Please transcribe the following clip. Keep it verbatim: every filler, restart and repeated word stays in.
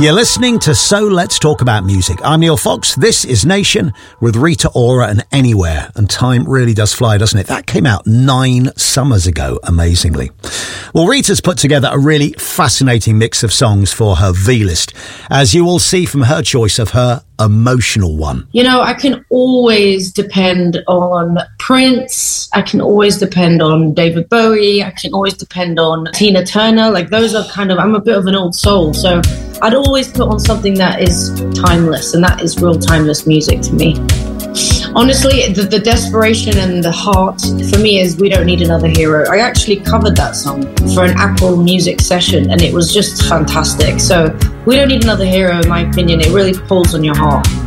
You're listening to So Let's Talk About Music. I'm Neil Fox. This is Nation with Rita Ora and Anywhere. And time really does fly, doesn't it? That came out nine summers ago, amazingly. Well, Rita's put together a really fascinating mix of songs for her V-list, as you will see from her choice of her emotional one. You know, I can always depend on Prince. I can always depend on David Bowie. I can always depend on Tina Turner. Like, those are kind of, I'm a bit of an old soul. So I'd always put on something that is timeless, and that is real timeless music to me. Honestly, the, the desperation and the heart for me is We Don't Need Another Hero. I actually covered that song for an Apple Music session, and it was just fantastic. So We Don't Need Another Hero, in my opinion, it really pulls on your heart.